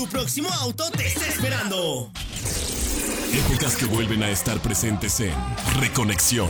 Tu próximo auto te está esperando. Épocas que vuelven a estar presentes en Reconexión.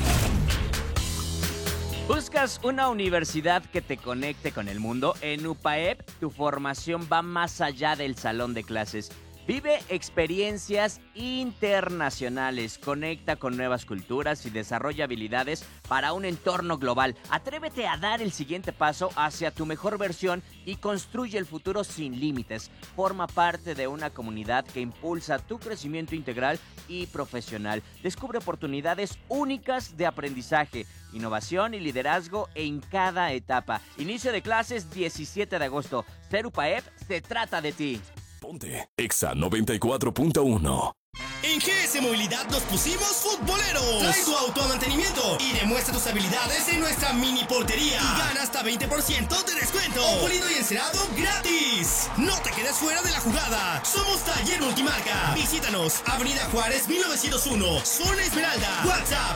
¿Buscas una universidad que te conecte con el mundo? En UPAEP, tu formación va más allá del salón de clases. Vive experiencias internacionales, conecta con nuevas culturas y desarrolla habilidades para un entorno global. Atrévete a dar el siguiente paso hacia tu mejor versión y construye el futuro sin límites. Forma parte de una comunidad que impulsa tu crecimiento integral y profesional. Descubre oportunidades únicas de aprendizaje, innovación y liderazgo en cada etapa. Inicio de clases 17 de agosto. Ser UPAEP se trata de ti. Ponte Exa 94.1. En GS Movilidad nos pusimos futboleros. Trae tu auto a mantenimiento y demuestra tus habilidades en nuestra mini portería. Y gana hasta 20% de descuento. O pulido y encerado gratis. No te quedes fuera de la jugada. Somos Taller Multimarca. Visítanos, Avenida Juárez 1901, Zona Esmeralda. WhatsApp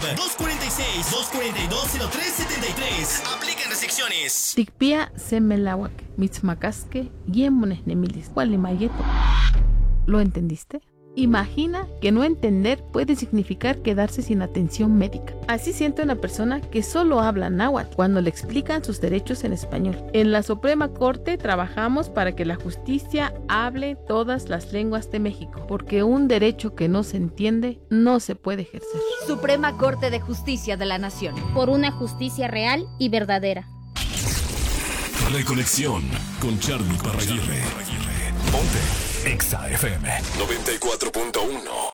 246-242-0373. Aplican restricciones. Tikpia semelawak, mitzmacasque, yemones nemilis, gualimayeto. ¿Lo entendiste? Imagina que no entender puede significar quedarse sin atención médica. Así siente una persona que solo habla náhuatl cuando le explican sus derechos en español. En la Suprema Corte trabajamos para que la justicia hable todas las lenguas de México, porque un derecho que no se entiende no se puede ejercer. Suprema Corte de Justicia de la Nación. Por una justicia real y verdadera. Reconexión con Charly Parraguirre. Ponte Exa FM 94.1.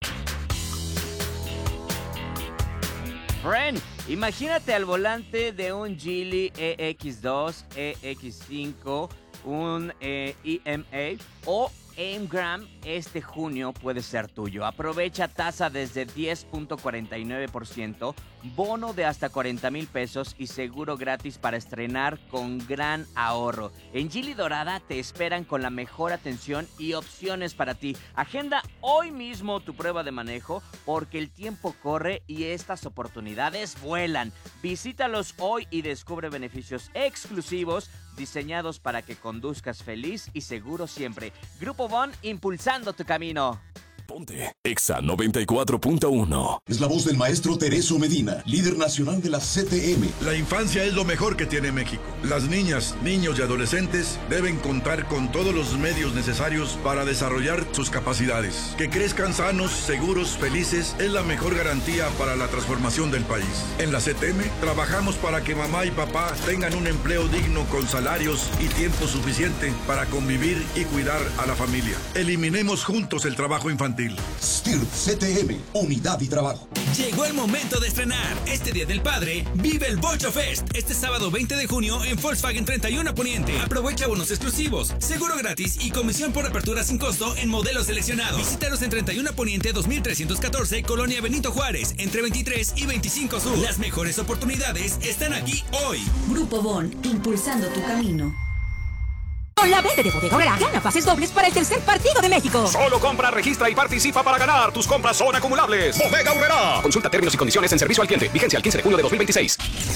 Friend, imagínate al volante de un Geely EX2, EX5, un EMA o Engram. Este junio puede ser tuyo. Aprovecha tasa desde 10.49%, bono de hasta 40,000 pesos y seguro gratis para estrenar con gran ahorro. En Geely Dorada te esperan con la mejor atención y opciones para ti. Agenda hoy mismo tu prueba de manejo porque el tiempo corre y estas oportunidades vuelan. Visítalos hoy y descubre beneficios exclusivos diseñados para que conduzcas feliz y seguro siempre. Grupo Bon, impulsando tu camino. Ponte Exa 94.1. Es la voz del maestro Tereso Medina, líder nacional de la CTM. La infancia es lo mejor que tiene México. Las niñas, niños y adolescentes deben contar con todos los medios necesarios para desarrollar sus capacidades. Que crezcan sanos, seguros, felices es la mejor garantía para la transformación del país. En la CTM trabajamos para que mamá y papá tengan un empleo digno con salarios y tiempo suficiente para convivir y cuidar a la familia. Eliminemos juntos el trabajo infantil. STIRT CTM, unidad y trabajo. Llegó el momento de estrenar. Este Día del Padre, vive el Bocho Fest. Este sábado 20 de junio en Volkswagen 31 Poniente. Aprovecha bonos exclusivos, seguro gratis y comisión por apertura sin costo en modelos seleccionados. Visítanos en 31 Poniente 2314, Colonia Benito Juárez, entre 23 y 25 Sur. Las mejores oportunidades están aquí hoy. Grupo Bon, impulsando tu camino. Con la venta de Bodega Aurrerá, gana pases dobles para el tercer partido de México. Solo compra, registra y participa para ganar. Tus compras son acumulables. Bodega Aurrerá. Consulta términos y condiciones en servicio al cliente. Vigencia al 15 de junio de 2026.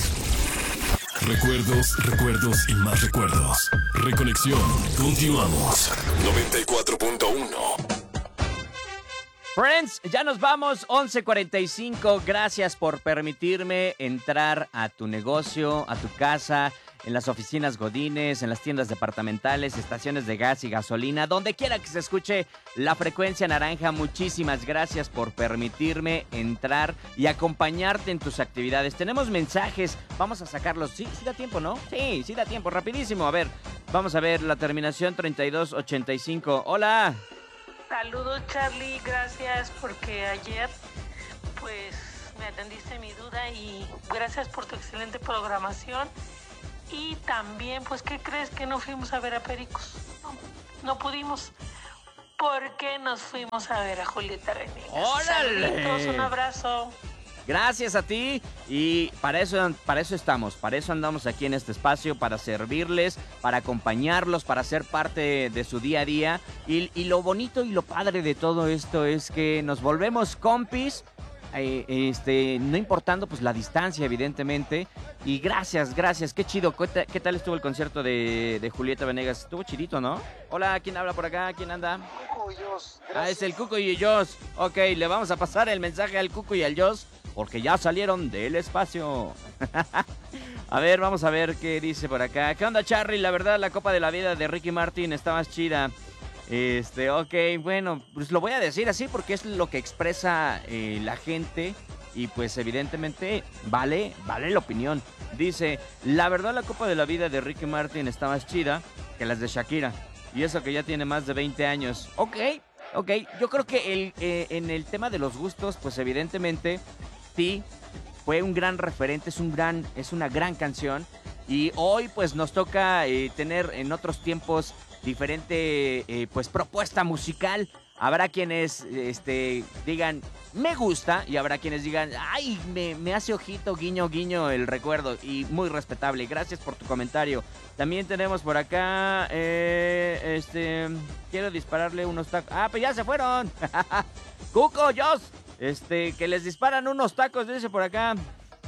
Recuerdos y más recuerdos. Reconexión. Continuamos. 94.1. Friends, ya nos vamos, 11:45. Gracias por permitirme entrar a tu negocio, a tu casa, en las oficinas godines, en las tiendas departamentales, estaciones de gas y gasolina, donde quiera que se escuche la frecuencia naranja. Muchísimas gracias por permitirme entrar y acompañarte en tus actividades. Tenemos mensajes, vamos a sacarlos. Sí da tiempo, ¿no? Sí da tiempo, rapidísimo. A ver, vamos a ver la terminación 3285. Hola. Saludos, Charly, gracias porque ayer pues me atendiste mi duda y gracias por tu excelente programación. Y también, pues, ¿qué crees? Que no fuimos a ver a Pericos. No pudimos. Porque nos fuimos a ver a Julieta Venegas. ¡Órale! Saluditos, un abrazo. Gracias a ti y para eso estamos, para eso andamos aquí en este espacio, para servirles, para acompañarlos, para ser parte de su día a día. Y lo bonito y lo padre de todo esto es que nos volvemos compis no importando pues la distancia, evidentemente. Y gracias, qué chido. ¿Qué tal estuvo el concierto de Julieta Venegas? Estuvo chidito, ¿no? Hola, ¿quién habla por acá? ¿Quién anda? Cuco y Jos. Es el Cuco y el Jos. Ok, le vamos a pasar el mensaje al Cuco y al Jos porque ya salieron del espacio. A ver, vamos a ver qué dice por acá. ¿Qué onda, Charlie? La verdad, la Copa de la Vida de Ricky Martin está más chida. Ok, bueno, pues lo voy a decir así porque es lo que expresa la gente y pues evidentemente vale la opinión. Dice, la verdad la Copa de la Vida de Ricky Martin está más chida que las de Shakira y eso que ya tiene más de 20 años. Ok, yo creo que en el tema de los gustos, pues evidentemente sí, fue un gran referente, es una gran canción y hoy pues nos toca tener en otros tiempos diferente pues propuesta musical. Habrá quienes digan me gusta y habrá quienes digan ay, me hace ojito, guiño, guiño el recuerdo y muy respetable. Gracias por tu comentario. También tenemos por acá quiero dispararle unos tacos. Ah, pues ya se fueron. Cuco, Jos, que les disparan unos tacos, dice por acá.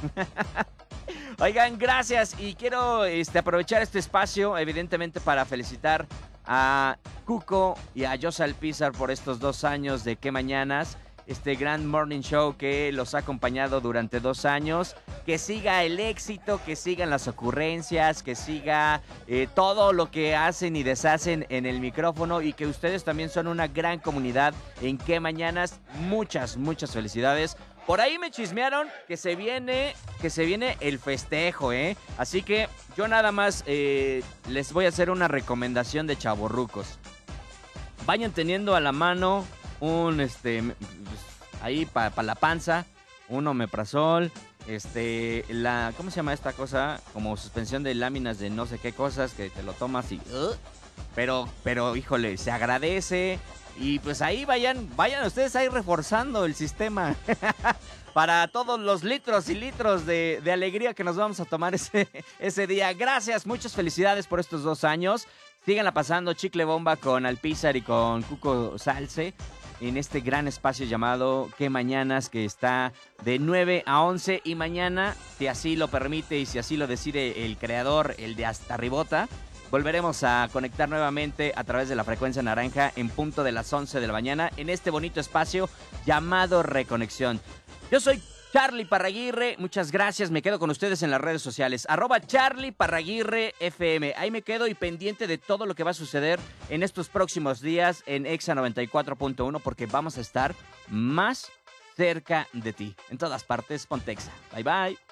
Oigan, gracias y quiero aprovechar este espacio evidentemente para felicitar a Cuco y a Jos Alpizar por estos 2 años de Qué Mañanas, este gran morning show que los ha acompañado durante 2 años. Que siga el éxito, que sigan las ocurrencias, que siga todo lo que hacen y deshacen en el micrófono y que ustedes también son una gran comunidad en Qué Mañanas. Muchas felicidades. Por ahí me chismearon que se viene el festejo, ¿eh? Así que yo nada más les voy a hacer una recomendación de chavorrucos. Vayan teniendo a la mano un, ahí para la panza, un omeprazol, ¿cómo se llama esta cosa? Como suspensión de láminas de no sé qué cosas que te lo tomas y... Pero, híjole, se agradece. Y pues ahí vayan ustedes ahí reforzando el sistema para todos los litros y litros de alegría que nos vamos a tomar ese día. Gracias, muchas felicidades por estos 2 años. Síganla pasando chicle bomba con Alpizar y con Cuco Salce en este gran espacio llamado Qué Mañanas, que está de 9 a 11. Y mañana, si así lo permite y si así lo decide el creador, el de Hasta Ribota, volveremos a conectar nuevamente a través de la frecuencia naranja en punto de las 11 de la mañana en este bonito espacio llamado Reconexión. Yo soy Charlie Parraguirre, muchas gracias, me quedo con ustedes en las redes sociales, @Charlie Parraguirre FM. Ahí me quedo y pendiente de todo lo que va a suceder en estos próximos días en Exa 94.1 porque vamos a estar más cerca de ti. En todas partes, ponte Exa. Bye bye.